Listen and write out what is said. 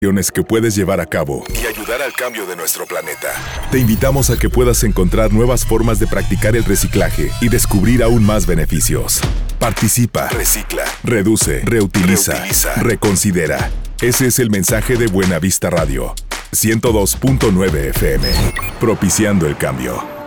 que puedes llevar a cabo y ayudar al cambio de nuestro planeta. Te invitamos a que puedas encontrar nuevas formas de practicar el reciclaje y descubrir aún más beneficios. Participa, recicla, reduce, reutiliza, reconsidera. Ese es el mensaje de Buena Vista Radio. 102.9 FM. Propiciando el cambio.